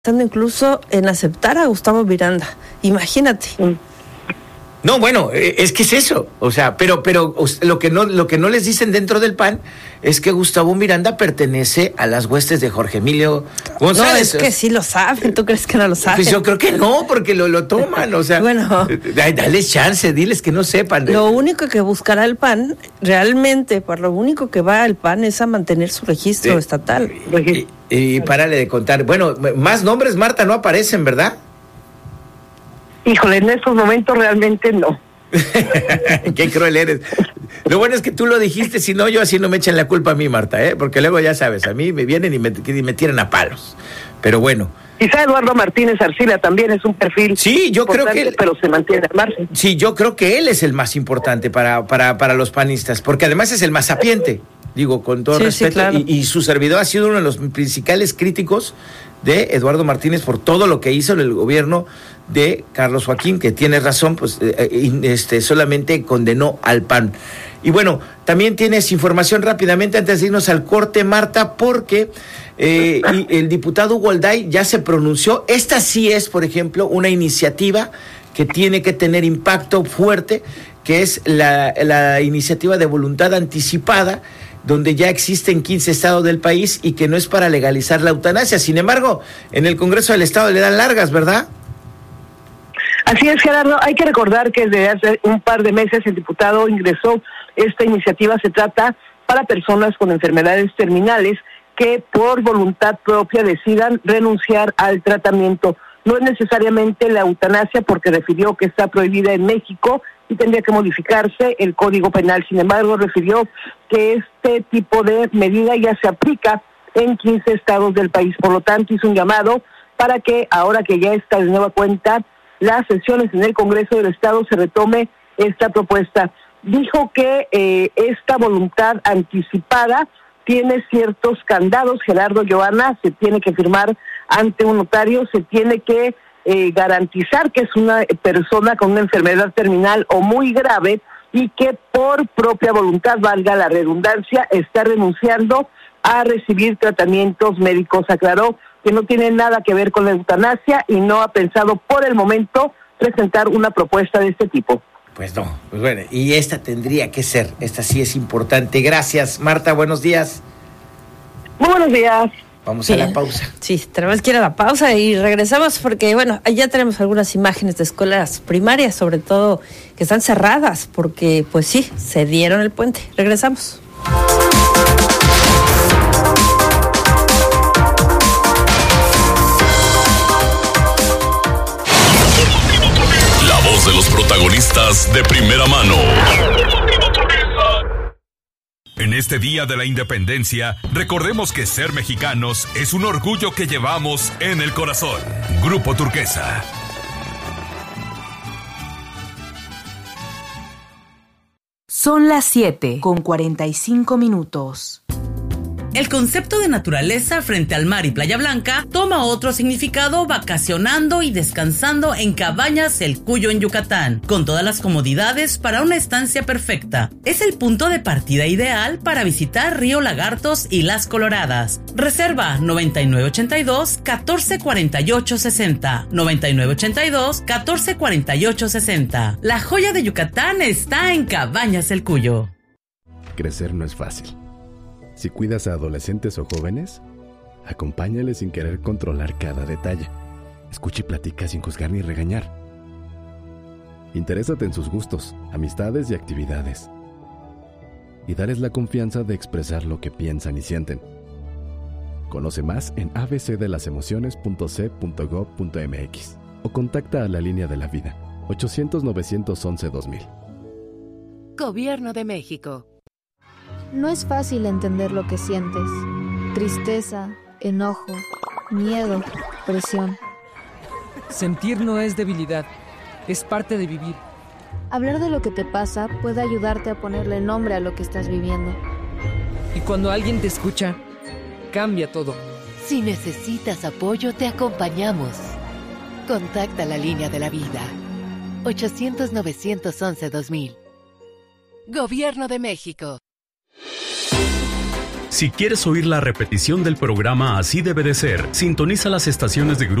pensando incluso en aceptar a Gustavo Miranda. Imagínate. No, bueno, es que es eso, o sea, pero lo que no les dicen dentro del PAN es que Gustavo Miranda pertenece a las huestes de Jorge Emilio González. No, es que sí lo saben, ¿tú crees que no lo saben? Pues yo creo que no, porque lo toman, o sea, bueno, dales chance, diles que no sepan. Lo único que buscará el PAN, realmente, por lo único que va el PAN es a mantener su registro estatal. Y párale de contar. Bueno, más nombres, Marta, no aparecen, ¿verdad? Híjole, en estos momentos realmente no. Qué cruel eres. Lo bueno es que tú lo dijiste, si no, yo así no me echan la culpa a mí, Marta, porque luego ya sabes, a mí me vienen y me tiran a palos. Pero bueno. Quizá Eduardo Martínez Arcila también es un perfil. Sí, yo creo que pero se mantiene al margen. Sí, yo creo que él es el más importante para los panistas, porque además es el más sapiente, digo, con todo respeto, claro. y su servidor ha sido uno de los principales críticos de Eduardo Martínez por todo lo que hizo en el gobierno de Carlos Joaquín, que tiene razón, pues solamente condenó al PAN. Y bueno, también tienes información rápidamente antes de irnos al corte, Marta, porque el diputado Hugo Alday ya se pronunció. Esta sí es, por ejemplo, una iniciativa que tiene que tener impacto fuerte, que es la iniciativa de voluntad anticipada, donde ya existen 15 estados del país y que no es para legalizar la eutanasia. Sin embargo, en el Congreso del Estado le dan largas, ¿verdad? Así es, Gerardo. Hay que recordar que desde hace un par de meses el diputado ingresó esta iniciativa. Se trata para personas con enfermedades terminales que por voluntad propia decidan renunciar al tratamiento. No es necesariamente la eutanasia, porque refirió que está prohibida en México y tendría que modificarse el Código Penal. Sin embargo, refirió que este tipo de medida ya se aplica en 15 estados del país. Por lo tanto, hizo un llamado para que, ahora que ya está de nueva cuenta las sesiones en el Congreso del Estado, se retome esta propuesta. Dijo que esta voluntad anticipada tiene ciertos candados, Gerardo, Joana. Se tiene que firmar ante un notario, se tiene que garantizar que es una persona con una enfermedad terminal o muy grave y que por propia voluntad, valga la redundancia, está renunciando a recibir tratamientos médicos. Aclaró que no tiene nada que ver con la eutanasia y no ha pensado por el momento presentar una propuesta de este tipo. Pues no, pues bueno, y esta tendría que ser, esta sí es importante. Gracias, Marta, buenos días. Muy buenos días. Vamos a la pausa. Sí, tenemos que ir a la pausa y regresamos porque, bueno, ya tenemos algunas imágenes de escuelas primarias, sobre todo que están cerradas porque, pues sí, se dieron el puente. Regresamos. La voz de los protagonistas de primera mano. En este Día de la Independencia, recordemos que ser mexicanos es un orgullo que llevamos en el corazón. Grupo Turquesa. Son las 7:45. El concepto de naturaleza frente al mar y Playa Blanca toma otro significado vacacionando y descansando en Cabañas El Cuyo en Yucatán, con todas las comodidades para una estancia perfecta. Es el punto de partida ideal para visitar Río Lagartos y Las Coloradas. Reserva 9982-144860, 9982-144860. La joya de Yucatán está en Cabañas El Cuyo. Crecer no es fácil. Si cuidas a adolescentes o jóvenes, acompáñales sin querer controlar cada detalle. Escucha y platica sin juzgar ni regañar. Interésate en sus gustos, amistades y actividades. Y dales la confianza de expresar lo que piensan y sienten. Conoce más en abcdelasemociones.c.gov.mx o contacta a la Línea de la Vida, 800-911-2000. Gobierno de México. No es fácil entender lo que sientes. Tristeza, enojo, miedo, presión. Sentir no es debilidad, es parte de vivir. Hablar de lo que te pasa puede ayudarte a ponerle nombre a lo que estás viviendo. Y cuando alguien te escucha, cambia todo. Si necesitas apoyo, te acompañamos. Contacta la Línea de la Vida, 800-911-2000. Gobierno de México. Si quieres oír la repetición del programa Así debe de ser, sintoniza las estaciones de Grupo